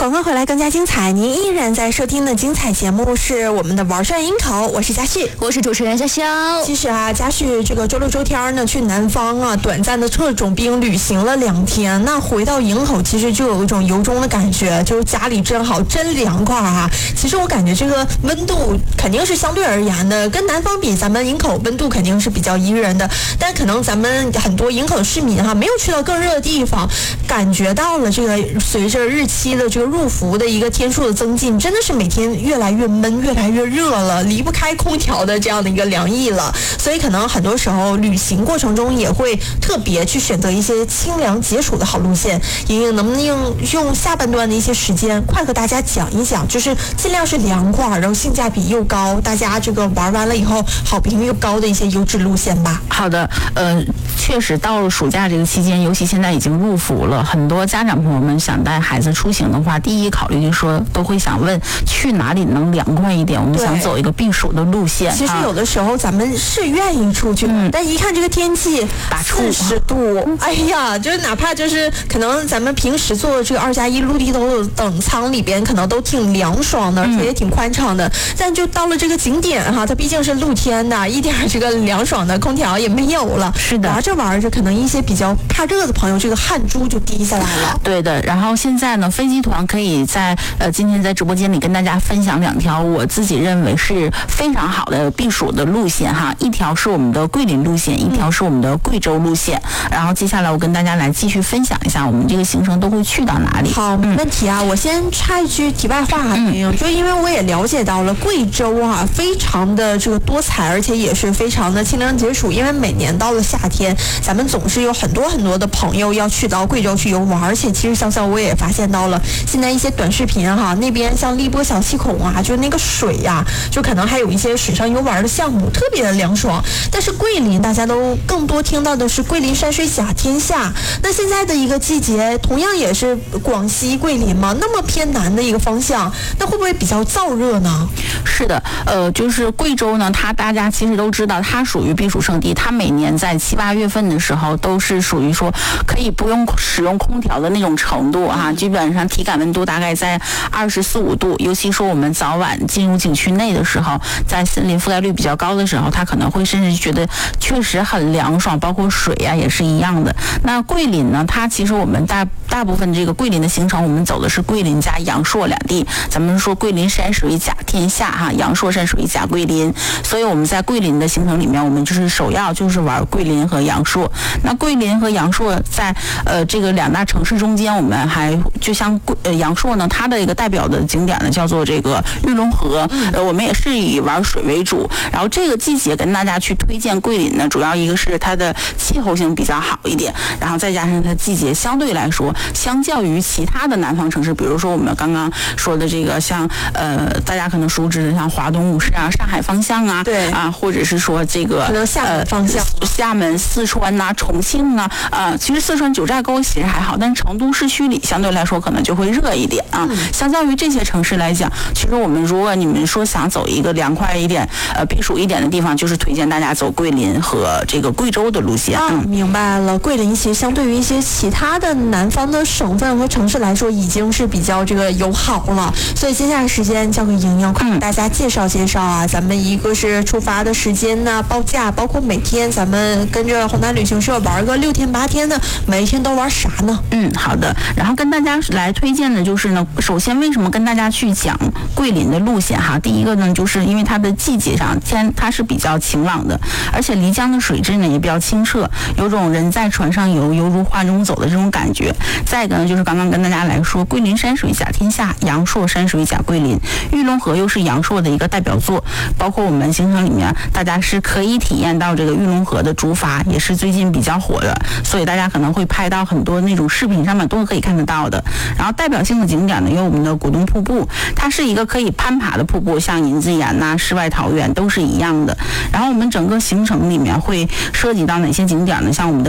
广告回来更加精彩，您依然在收听的精彩节目是我们的玩转营口，我是嘉旭， 我是主持人潇潇。 其实啊，嘉旭这个周六周天呢去南方啊短暂的特种兵旅行了2天，那回到营口其实就有一种由衷的感觉，就是家里真好，真凉快啊。其实我感觉这个温度肯定是相对而言的，跟南方比，咱们营口温度肯定是比较宜人的，但可能咱们很多营口市民没有去到更热的地方，感觉到了这个随着日期的这个入伏的一个天数的增进，真的是每天越来越闷，越来越热了，离不开空调的这样的一个凉意了。所以可能很多时候旅行过程中也会特别去选择一些清凉解暑的好路线。莹莹能不能用下半段的一些时间快和大家讲一讲，就是尽量是凉快，然后性价比又高，大家这个玩完了以后好评又高的一些优质路线吧？ 好的，确实到了暑假这个期间，尤其现在已经入伏了，很多家长朋友们想带孩子出行的话，第一考虑就是说都会想问去哪里能凉快一点，我们想走一个避暑的路线。 其实有的时候咱们是愿意出去，但一看这个天气40度，哎呀，就是哪怕就是可能咱们平时坐这个2+1陆地等舱里边可能都挺凉爽的，而且也挺宽敞的，但就到了这个景点它毕竟是露天的，一点这个凉爽的空调也没有了。 是的， 玩着可能一些比较怕热的朋友，这个汗珠就滴下来了。 对的，然后现在呢，飞机团可以在今天在直播间里跟大家分享2条我自己认为是非常好的避暑的路线哈，一条是我们的桂林路线，一条是我们的贵州路线。然后接下来我跟大家来继续分享一下我们这个行程都会去到哪里。 好，没问题啊。我先插一句题外话就因为我也了解到了贵州非常的这个多彩，而且也是非常的清凉解暑，因为每年到了夏天，咱们总是有很多很多的朋友要去到贵州去游玩，而且其实潇潇我也发现到了，现在一些短视频那边像荔波小七孔就那个水就可能还有一些水上游玩的项目，特别的凉爽。但是桂林大家都更多听到的是桂林山水甲天下，那现在的一个季节同样也是广西桂林嘛，那么偏南的一个方向，那会不会比较燥热呢？ 是的，就是贵州呢，大家其实都知道，它属于避暑胜地，它每年在7、8月份的时候都是属于说可以不用使用空调的那种程度基本上体感温度大概在24、25度，尤其说我们早晚进入景区内的时候，在森林覆盖率比较高的时候，它可能会甚至觉得确实很凉爽，包括水也是一样的。那桂林呢，它其实我们大部分这个桂林的行程，我们走的是桂林加阳朔2地，咱们说桂林山水甲天下阳朔山水甲桂林，所以我们在桂林的行程里面，我们就是首要就是玩桂林和阳朔。那桂林和阳朔在这个2大城市中间，我们还就像阳朔呢，它的一个代表的景点呢叫做这个玉龙河，我们也是以玩水为主。然后这个季节跟大家去推荐桂林呢，主要一个是它的气候性比较好一点，然后再加上它季节相对来说，相较于其他的南方城市，比如说我们刚刚说的这个像大家可能熟知的像华东5市上海方向对或者是说这个可能厦门方向， 厦门、四川重庆其实四川九寨沟其实还好，但是成都市区里相对来说可能就会热一点相较于这些城市来讲，其实我们如果你们说想走一个凉快一点避暑一点的地方，就是推荐大家走桂林和这个贵州的路线明白了。桂林其实相对于一些其他的南方的省份和城市来说，已经是比较这个友好了。所以接下来时间交给莹莹，快给大家介绍介绍咱们一个是出发的时间报价，包括每天咱们跟着红南旅行社玩个6天8天的，每一天都玩啥呢？ 好的。然后跟大家来推荐的就是呢，首先为什么跟大家去讲桂林的路线第一个呢，就是因为它的季节上它是比较晴朗的，而且漓江的水质呢也比较清澈，有种人在船上游，犹如画中走的这种感觉。再一个呢，就是刚刚跟大家来说，桂林山水甲天下，阳朔山水甲桂林，玉龙河又是阳朔的一个代表作，包括我们行程里面大家是可以体验到这个玉龙河的竹筏，也是最近比较火的，所以大家可能会拍到很多那种视频上面都可以看得到的。然后代表性的景点呢，有我们的果冻瀑布，它是一个可以攀爬的瀑布，像银子岩世外桃源都是一样的。然后我们整个行程里面会涉及到哪些景点呢？像我们的